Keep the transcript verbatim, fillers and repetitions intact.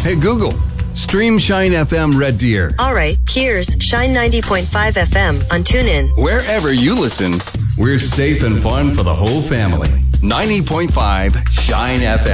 Hey, Google, stream Shine F M Red Deer. All right, here's Shine ninety point five F M on TuneIn. Wherever you listen, we're safe and fun for the whole family. ninety point five Shine F M.